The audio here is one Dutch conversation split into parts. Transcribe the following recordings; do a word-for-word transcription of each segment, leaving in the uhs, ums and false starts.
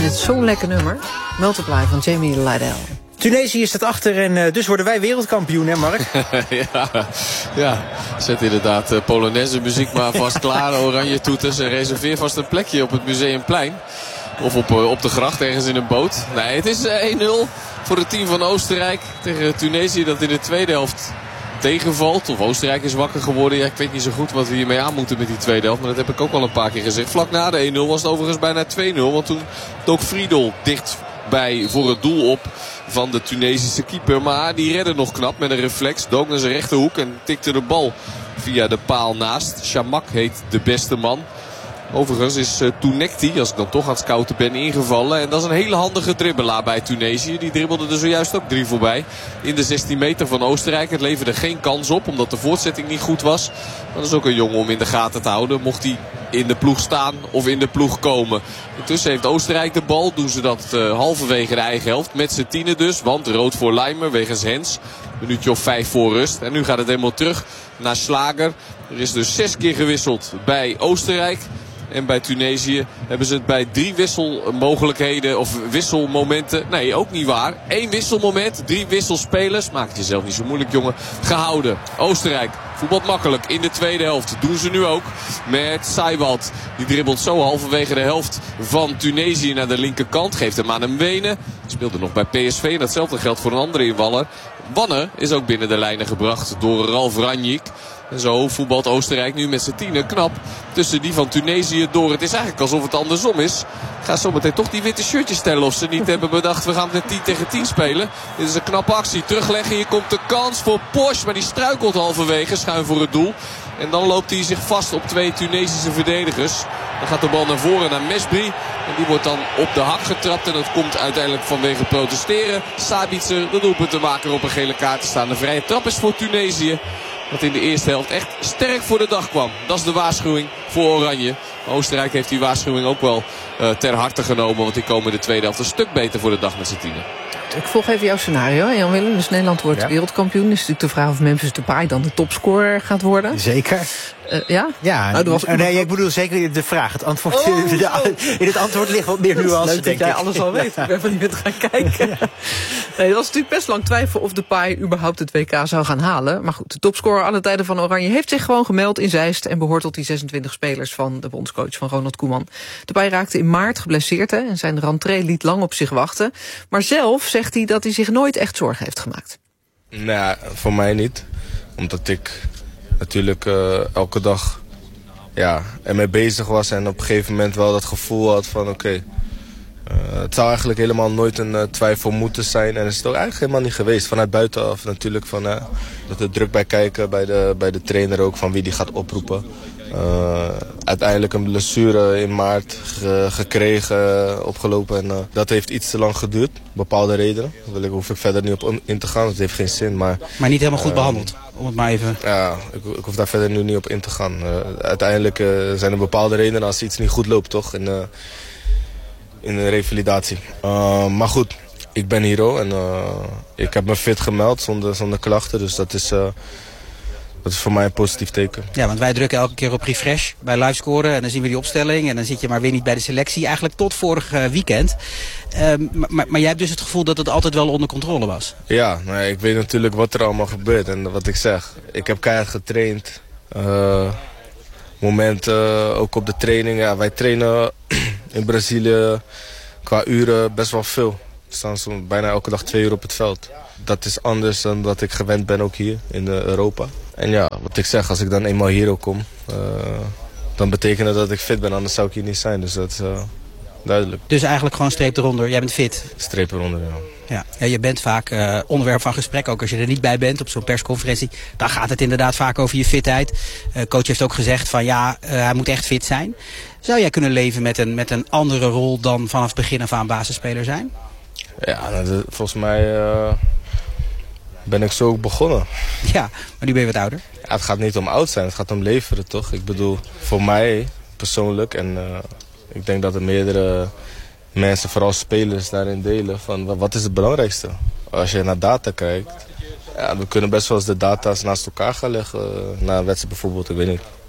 vind het zo'n lekker nummer. Multiply van Jamie Lydell. Tunesië staat achter en uh, dus worden wij wereldkampioen, hè Mark? ja, ja, zet inderdaad uh, Polonaise muziek maar vast klaar. Oranje toeters en reserveer vast een plekje op het Museumplein. Of op, uh, op de gracht ergens in een boot. Nee, het is uh, één nul voor het team van Oostenrijk tegen Tunesië dat in de tweede helft tegenvalt. Of Oostenrijk is wakker geworden. Ja, ik weet niet zo goed wat we hiermee aan moeten met die tweede helft. Maar dat heb ik ook al een paar keer gezegd. Vlak na de één nul was het overigens bijna twee nul. Want toen dook Friedel dicht bij voor het doel op van de Tunesische keeper. Maar die redde nog knap met een reflex. Dook naar zijn rechterhoek en tikte de bal via de paal naast. Chamak heet de beste man. Overigens is uh, Tounekti, als ik dan toch aan het scouten ben, ingevallen. En dat is een hele handige dribbelaar bij Tunesië. Die dribbelde er zojuist ook drie voorbij. In de zestien meter van Oostenrijk. Het leverde geen kans op, omdat de voortzetting niet goed was. Maar dat is ook een jongen om in de gaten te houden. Mocht hij in de ploeg staan of in de ploeg komen. Intussen heeft Oostenrijk de bal. Doen ze dat uh, halverwege de eigen helft. Met z'n tienen dus. Want rood voor Leimer wegens Hens. Minuutje of vijf voor rust. En nu gaat het helemaal terug naar Slager. Er is dus zes keer gewisseld bij Oostenrijk. En bij Tunesië hebben ze het bij drie wisselmogelijkheden of wisselmomenten. Nee, ook niet waar. Eén wisselmoment, drie wisselspelers. Maak het jezelf niet zo moeilijk, jongen. Gehouden. Oostenrijk voetbalt makkelijk in de tweede helft. Doen ze nu ook met Seiwald. Die dribbelt zo halverwege de helft van Tunesië naar de linkerkant. Geeft hem aan hem Wenen. Speelde nog bij P S V. En datzelfde geldt voor een andere invaller. Wanne is ook binnen de lijnen gebracht door Ralf Ranjik. En zo voetbalt Oostenrijk nu met z'n tienen knap tussen die van Tunesië door. Het is eigenlijk alsof het andersom is. Ik ga zo meteen toch die witte shirtjes stellen of ze niet hebben bedacht. We gaan met tien tegen tien spelen. Dit is een knappe actie. Terugleggen. Hier komt de kans voor Posch. Maar die struikelt halverwege. Schuin voor het doel. En dan loopt hij zich vast op twee Tunesische verdedigers. Dan gaat de bal naar voren naar Mesbri. En die wordt dan op de hak getrapt. En dat komt uiteindelijk vanwege protesteren. Sabitzer, de doelpuntenmaker, op een gele kaart te staan. De vrije trap is voor Tunesië. Wat in de eerste helft echt sterk voor de dag kwam. Dat is de waarschuwing voor Oranje. Oostenrijk heeft die waarschuwing ook wel uh, ter harte genomen. Want die komen de tweede helft een stuk beter voor de dag met z'n tienen. Ik volg even jouw scenario, Jan Willem. Dus Nederland wordt ja. wereldkampioen. Is natuurlijk de vraag of Memphis Depay dan de topscorer gaat worden. Zeker. Uh, ja? Ja, nou, was nee, nee, ik bedoel zeker de vraag. Het antwoord, oh, de, de, in het antwoord ligt wat meer nuance. Leuk dat jij ik. alles al weet. Ik ben van niet met gaan kijken. Ja. Nee, er was natuurlijk best lang twijfel of Depay überhaupt het W K zou gaan halen. Maar goed, de topscorer alle tijden van Oranje heeft zich gewoon gemeld in Zeist en behoort tot die zesentwintig spelers van de bondscoach van Ronald Koeman. Depay raakte in maart geblesseerd hè, en zijn rentree liet lang op zich wachten. Maar zelf zegt hij dat hij zich nooit echt zorgen heeft gemaakt. Nou, voor mij niet. Omdat ik natuurlijk uh, elke dag ja, ermee bezig was en op een gegeven moment wel dat gevoel had van oké, okay, uh, het zou eigenlijk helemaal nooit een uh, twijfel moeten zijn. En is het ook eigenlijk helemaal niet geweest. Vanuit buitenaf natuurlijk van uh, dat er druk bij kijken bij de, bij de trainer ook van wie die gaat oproepen. Uh, uiteindelijk een blessure in maart ge, gekregen, opgelopen en uh, dat heeft iets te lang geduurd. Bepaalde redenen. Daar hoef ik verder niet op in te gaan, dat heeft geen zin. Maar, maar niet helemaal goed uh, behandeld, om het maar even... Ja, ik, ik hoef daar verder nu niet op in te gaan. Uh, uiteindelijk uh, zijn er bepaalde redenen als iets niet goed loopt, toch? In, uh, in de revalidatie. Uh, maar goed, ik ben hier ook en uh, ik heb me fit gemeld zonder, zonder klachten, dus dat is... Uh, Dat is voor mij een positief teken. Ja, want wij drukken elke keer op refresh bij livescoren. En dan zien we die opstelling. En dan zit je maar weer niet bij de selectie. Eigenlijk tot vorig weekend. Um, maar, maar jij hebt dus het gevoel dat het altijd wel onder controle was. Ja, nou, ik weet natuurlijk wat er allemaal gebeurt. En wat ik zeg. Ik heb keihard getraind. Uh, momenten ook op de training. Ja, wij trainen in Brazilië qua uren best wel veel. We staan zo bijna elke dag twee uur op het veld. Dat is anders dan wat ik gewend ben ook hier in Europa. En ja, wat ik zeg, als ik dan eenmaal hier ook kom, uh, dan betekent dat dat ik fit ben, anders zou ik hier niet zijn. Dus dat is uh, duidelijk. Dus eigenlijk gewoon streep eronder, jij bent fit? Streep eronder, ja. Ja, ja, je bent vaak uh, onderwerp van gesprek, ook als je er niet bij bent op zo'n persconferentie. Dan gaat het inderdaad vaak over je fitheid. Uh, coach heeft ook gezegd van ja, uh, hij moet echt fit zijn. Zou jij kunnen leven met een, met een andere rol dan vanaf het begin af aan basisspeler zijn? Ja, nou, volgens mij... Uh... ben ik zo ook begonnen. Ja, maar nu ben je wat ouder. Ja, het gaat niet om oud zijn, het gaat om leveren, toch? Ik bedoel, voor mij persoonlijk, en uh, ik denk dat er meerdere mensen, vooral spelers, daarin delen van wat is het belangrijkste? Als je naar data kijkt, ja, we kunnen best wel eens de data's naast elkaar gaan leggen. Na een wedstrijd bijvoorbeeld, ik weet niet.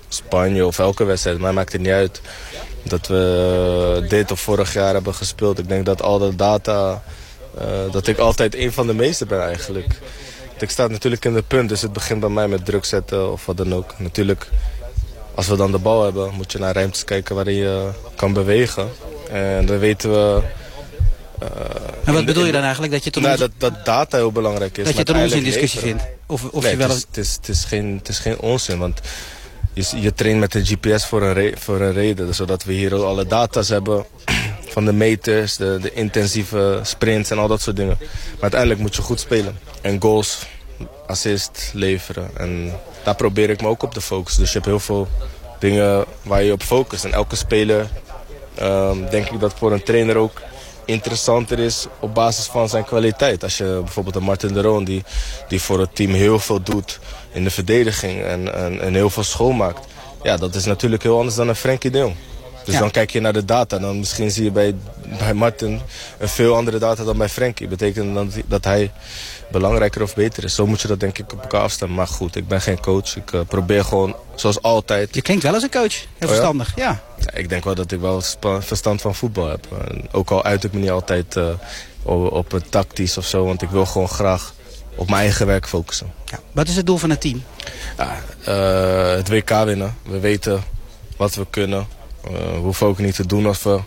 Spanje of elke wedstrijd. Maar maakt het niet uit dat we dit of vorig jaar hebben gespeeld. Ik denk dat al de data, uh, dat ik altijd een van de meeste ben eigenlijk. Ik sta natuurlijk in de punt, dus het begint bij mij met druk zetten of wat dan ook. Natuurlijk, als we dan de bal hebben, moet je naar ruimtes kijken waarin je kan bewegen. En dan weten we... Uh, en wat bedoel je dan eigenlijk? Dat je tot nou, ons... dat, dat data heel belangrijk is. Dat je het een onzin-discussie vindt? Of, of nee, je wel het, is, het, is, het, is geen, het is geen onzin, want je, je traint met de G P S voor een, re, voor een reden. Zodat we hier alle data's hebben van de meters, de, de intensieve sprints en al dat soort dingen. Maar uiteindelijk moet je goed spelen. En goals, assist, leveren. En daar probeer ik me ook op te focussen. Dus je hebt heel veel dingen waar je op focust. En elke speler, um, denk ik dat voor een trainer ook interessanter is op basis van zijn kwaliteit. Als je bijvoorbeeld een Martin de Roon die, die voor het team heel veel doet in de verdediging en, en, en heel veel schoonmaakt. Ja, dat is natuurlijk heel anders dan een Frenkie de Jong. Dus ja. Dan kijk je naar de data. Dan misschien zie je bij, bij Martin een veel andere data dan bij Frenkie. Betekent dat, dat hij belangrijker of beter is. Zo moet je dat denk ik op elkaar afstemmen. Maar goed, ik ben geen coach. Ik uh, probeer gewoon, zoals altijd... Je klinkt wel als een coach. Heel oh, verstandig, ja? Ja. Ja, ik denk wel dat ik wel verstand van voetbal heb. En ook al uit ik me niet altijd uh, op, op het tactisch of zo. Want ik wil gewoon graag op mijn eigen werk focussen. Ja. Wat is het doel van het team? Ja, uh, het W K winnen. We weten wat we kunnen. Uh, we hoeven ook niet te doen of we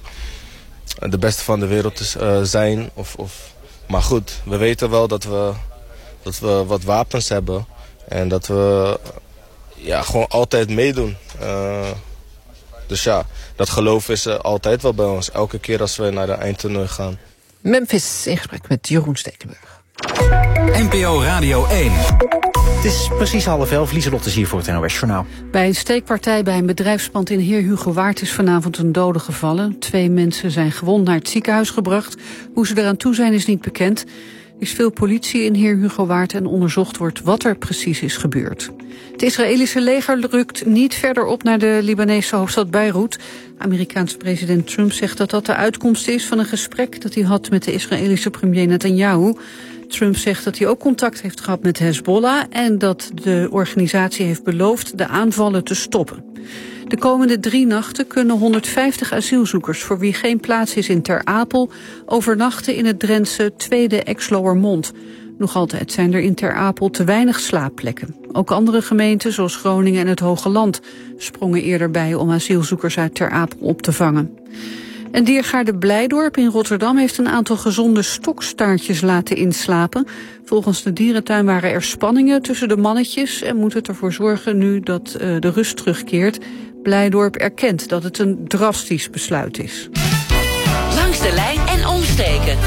de beste van de wereld uh, zijn. Of, of... Maar goed, we weten wel dat we, dat we wat wapens hebben. En dat we ja, gewoon altijd meedoen. Uh, dus ja, dat geloof is uh, altijd wel bij ons. Elke keer als we naar de eindtoernooi gaan. Memphis in gesprek met Jeroen Stekelenburg. N P O Radio één. Het is precies half elf. Lieselotte is hier voor het N O S Journaal. Bij een steekpartij bij een bedrijfspand in Heer Hugo Waard is vanavond een dode gevallen. Twee mensen zijn gewond naar het ziekenhuis gebracht. Hoe ze eraan toe zijn is niet bekend. Er is veel politie in Heer Hugo Waard en onderzocht wordt wat er precies is gebeurd. Het Israëlische leger rukt niet verder op naar de Libanese hoofdstad Beirut. Amerikaanse president Trump zegt dat dat de uitkomst is van een gesprek dat hij had met de Israëlische premier Netanyahu. Trump zegt dat hij ook contact heeft gehad met Hezbollah en dat de organisatie heeft beloofd de aanvallen te stoppen. De komende drie nachten kunnen honderdvijftig asielzoekers voor wie geen plaats is in Ter Apel overnachten in het Drentse Tweede Exloërmond. Nog altijd zijn er in Ter Apel te weinig slaapplekken. Ook andere gemeenten zoals Groningen en het Hoge Land sprongen eerder bij om asielzoekers uit Ter Apel op te vangen. En diergaarde Blijdorp in Rotterdam heeft een aantal gezonde stokstaartjes laten inslapen. Volgens de dierentuin waren er spanningen tussen de mannetjes en moet het ervoor zorgen nu dat uh, de rust terugkeert. Blijdorp erkent dat het een drastisch besluit is. Langs de lijn en omsteken.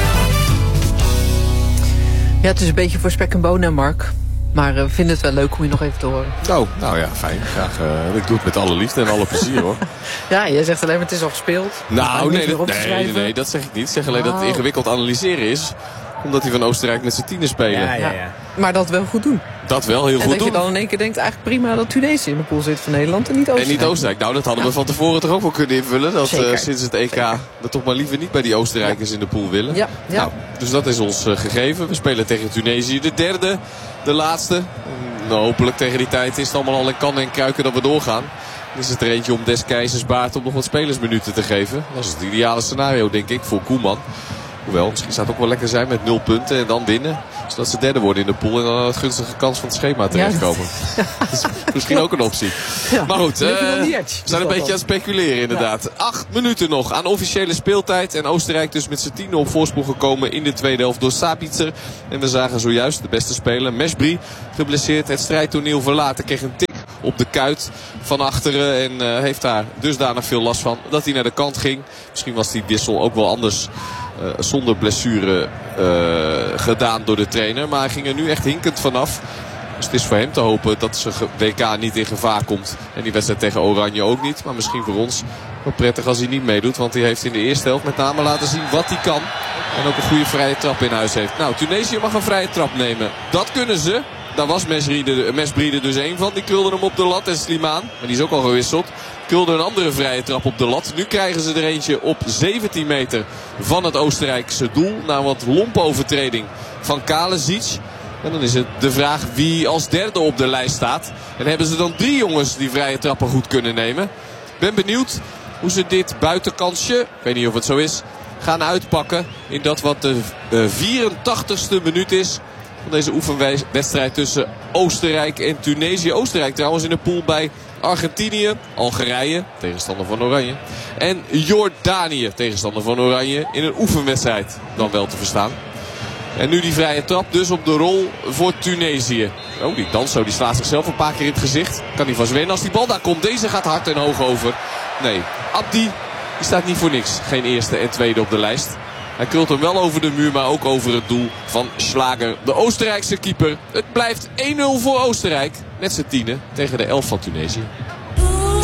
Ja, het is een beetje voor spek en bonen, Mark. Maar uh, we vinden het wel leuk om je nog even te horen. Oh, nou ja, fijn. Graag, uh, ik doe het met alle liefde en alle plezier, hoor. Ja, jij zegt alleen maar het is al gespeeld. Nou, nee, dat, nee, nee, dat zeg ik niet. Ik zeg alleen oh. dat het ingewikkeld analyseren is. Omdat hij van Oostenrijk met z'n tienen spelen. Ja, ja, ja. Maar dat wel goed doen. Dat wel heel en goed doen. En dat je dan in één keer denkt, eigenlijk prima dat Tunesië in de pool zit van Nederland en niet Oostenrijk. En niet Oostenrijk. Nou, dat hadden ja. we van tevoren toch ook wel kunnen invullen. Dat uh, sinds het E K Zeker. we toch maar liever niet bij die Oostenrijkers ja. in de pool willen. Ja. Ja. Nou, dus dat is ons uh, gegeven. We spelen tegen Tunesië de derde, de laatste. En, nou, hopelijk tegen die tijd is het allemaal al in kannen en kruiken dat we doorgaan. Dan is het er eentje om des keizers baard om nog wat spelersminuten te geven. Dat is het ideale scenario, denk ik, voor Koeman. Hoewel, misschien zou het ook wel lekker zijn met nul punten en dan winnen. Zodat ze derde worden in de pool en dan aan het gunstige kans van het schema terechtkomen. Ja, dat... dat is misschien ook een optie. Ja, maar goed, uh, we zijn een beetje aan het speculeren inderdaad. Ja. Acht minuten nog aan officiële speeltijd. En Oostenrijk dus met z'n tienen op voorsprong gekomen in de tweede helft door Sabitzer. En we zagen zojuist de beste speler, Meshbri, geblesseerd. Het strijdtoneel verlaten, kreeg een tik op de kuit van achteren. En uh, heeft daar dusdanig veel last van dat hij naar de kant ging. Misschien was die wissel ook wel anders uh, zonder blessure uh, gedaan door de trainer. Maar hij ging er nu echt hinkend vanaf. Dus het is voor hem te hopen dat zijn W K niet in gevaar komt. En die wedstrijd tegen Oranje ook niet. Maar misschien voor ons wel prettig als hij niet meedoet. Want hij heeft in de eerste helft met name laten zien wat hij kan. En ook een goede vrije trap in huis heeft. Nou, Tunesië mag een vrije trap nemen. Dat kunnen ze. Daar was Meshbri er dus één van. Die krulde hem op de lat. En Slimane, maar die is ook al gewisseld, krulde een andere vrije trap op de lat. Nu krijgen ze er eentje op zeventien meter van het Oostenrijkse doel. Na wat lompe overtreding van Kalesic. En dan is het de vraag wie als derde op de lijst staat. En hebben ze dan drie jongens die vrije trappen goed kunnen nemen. Ben benieuwd hoe ze dit buitenkansje, ik weet niet of het zo is, gaan uitpakken. In dat wat de vierentachtigste minuut is van deze oefenwedstrijd tussen Oostenrijk en Tunesië. Oostenrijk trouwens in de pool bij Argentinië, Algerije, tegenstander van Oranje. En Jordanië, tegenstander van Oranje, in een oefenwedstrijd dan wel te verstaan. En nu die vrije trap dus op de rol voor Tunesië. Oh, die Danso die slaat zichzelf een paar keer in het gezicht. Kan hij vast winnen als die bal daar komt. Deze gaat hard en hoog over. Nee, Abdi die staat niet voor niks. Geen eerste en tweede op de lijst. Hij krult hem wel over de muur, maar ook over het doel van Schlager. De Oostenrijkse keeper. Het blijft één nul voor Oostenrijk. Net z'n tienen tegen de elf van Tunesië.